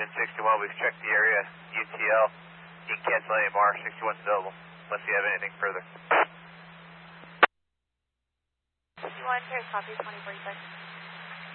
engine 61, we've checked the area, UTL. You can cancel AMR, 61's available, unless you have anything further. 61, here's copy, 2046.